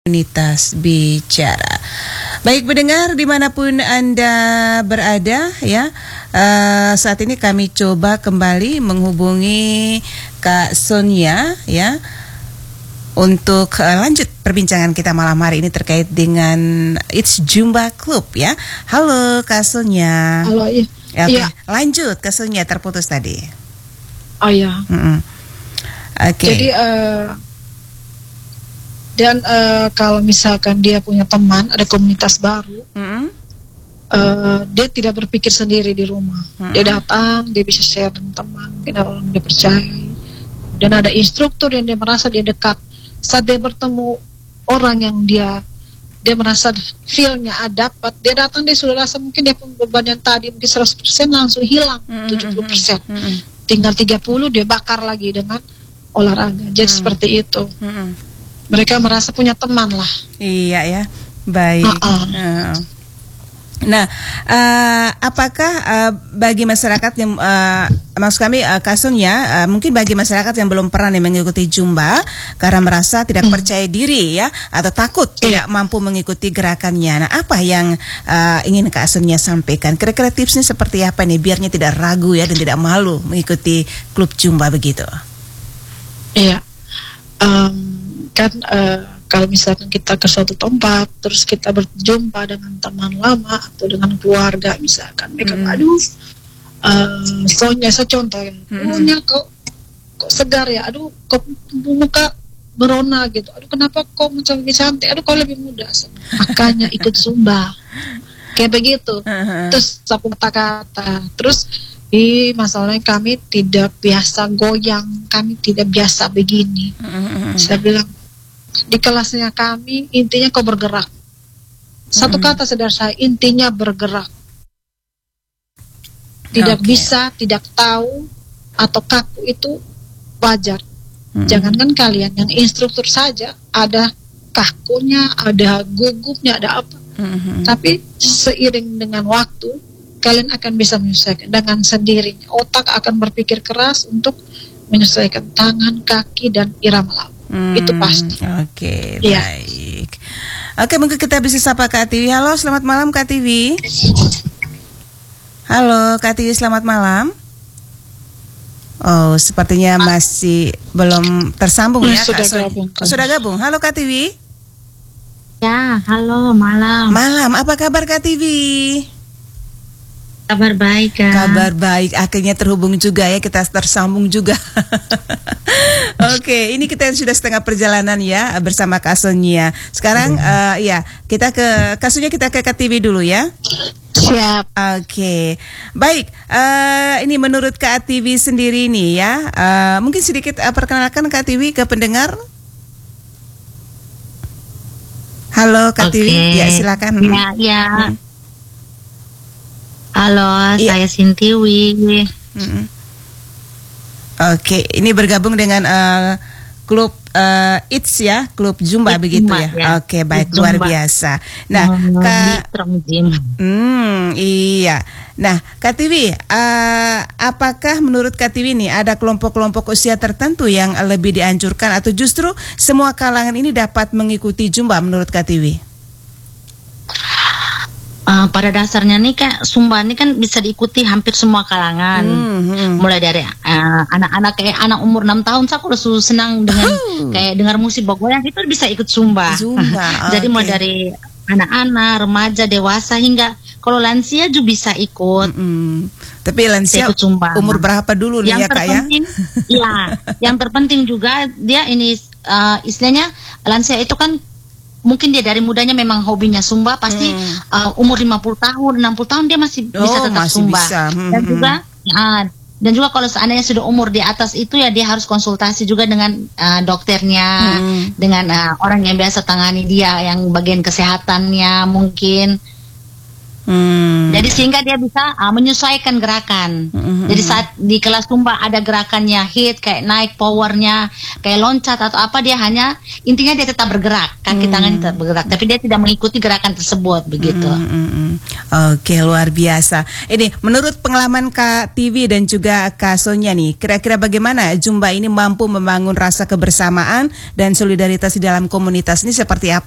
Komunitas Bicara. Baik pendengar dimanapun Anda berada ya, saat ini kami coba kembali menghubungi Kak Sonia ya untuk lanjut perbincangan kita malam hari ini terkait dengan It's Zumba Club ya. Halo Kak Sonia. Halo iya. Oke, Iya. lanjut Kak Sonia, terputus tadi. Oh ya. Oke. Jadi kalau misalkan dia punya teman, ada komunitas baru, dia tidak berpikir sendiri di rumah. Dia datang, dia bisa share dengan teman, dengan orang dia percaya. Dan ada instruktur yang dia merasa dia dekat. Saat dia bertemu orang yang dia merasa feel-nya dapat, dia datang, dia sudah rasa mungkin dia beban yang tadi mungkin 100% langsung hilang 70%. Tinggal 30 dia bakar lagi dengan olahraga. Jadi seperti itu. Mereka merasa punya teman lah. Iya ya, baik. Nah, apakah bagi masyarakat yang maksud kami kasusnya mungkin bagi masyarakat yang belum pernah mengikuti Zumba karena merasa tidak percaya diri ya atau takut tidak mampu mengikuti gerakannya. Nah, apa yang ingin Kak Sonia sampaikan? Kira-kira tipsnya seperti apa nih biarnya tidak ragu ya dan tidak malu mengikuti klub Zumba begitu? Iya. Kalau misalkan kita ke suatu tempat terus kita berjumpa dengan teman lama atau dengan keluarga misalkan mereka Sonya contoh punya kok segar ya, kok muka berona gitu, kenapa kok macam lebih cantik, kok lebih muda, makanya ikut Zumba kayak begitu. Terus aku kata-kata terus masalahnya kami tidak biasa goyang, kami tidak biasa begini. Saya bilang di kelasnya kami intinya kau bergerak. Satu kata saudara saya, intinya bergerak. Tidak bisa, tidak tahu atau kaku itu wajar. Jangankan kalian, yang instruktur saja ada kakunya, ada gugupnya, ada apa. Tapi seiring dengan waktu kalian akan bisa menyesuaikan dengan sendirinya. Otak akan berpikir keras untuk menyesuaikan tangan, kaki, dan irama lambung. Itu pasti. Oke, baik. Oke, mungkin kita bisa sapa Kak Tiwi. Halo, selamat malam Kak Tiwi. Halo Kak Tiwi, selamat malam. Oh, sepertinya masih belum tersambung ya Kak Sonia. Sudah gabung. Halo Kak Tiwi. Ya, halo, malam. Malam, apa kabar Kak Tiwi? Kabar baik, Kak. Kabar baik, akhirnya terhubung juga ya, kita tersambung juga. Oke, ini kita sudah setengah perjalanan ya bersama Kak Sonia. Sekarang ya, kita ke Kak Sonia, kita ke Kak Tiwi dulu ya. Siap. Oke, baik. Ini menurut Kak Tiwi sendiri nih ya, mungkin sedikit perkenalkan Kak Tiwi ke pendengar. Halo Kak Tiwi, ya silakan. Ya. Halo, saya Sintiwi. Oke, ini bergabung dengan klub It's ya, klub Zumba begitu ya. Oke, baik, luar biasa. Nah, iya. Nah, Kak Tiwi, apakah menurut Kak Tiwi nih ada kelompok-kelompok usia tertentu yang lebih dianjurkan atau justru semua kalangan ini dapat mengikuti Zumba menurut Kak Tiwi? Pada dasarnya nih Kak, Zumba ini kan bisa diikuti hampir semua kalangan. Mulai dari anak-anak kayak anak umur 6 tahun, saya udah senang dengan kayak dengar musik goyang itu bisa ikut Zumba. Jadi mulai dari anak-anak, remaja, dewasa hingga kalau lansia juga bisa ikut. Tapi lansia umur berapa dulu nih ya Kak ya? Iya, yang terpenting juga dia ini istilahnya lansia itu kan mungkin dia dari mudanya memang hobinya Zumba, pasti umur 50 tahun, 60 tahun dia masih bisa tetap Zumba. Dan juga kalau seandainya sudah umur di atas itu ya dia harus konsultasi juga dengan dokternya, dengan orang yang biasa tangani dia, yang bagian kesehatannya mungkin. Jadi sehingga dia bisa menyesuaikan gerakan. Jadi saat di kelas Zumba ada gerakannya hit, kayak naik powernya, kayak loncat atau apa, dia hanya intinya dia tetap bergerak, kaki tangan tetap bergerak, tapi dia tidak mengikuti gerakan tersebut begitu. Oke, luar biasa. Ini menurut pengalaman Kak Tiwi dan juga Kak Sonia nih, kira-kira bagaimana Zumba ini mampu membangun rasa kebersamaan dan solidaritas di dalam komunitas ini seperti apa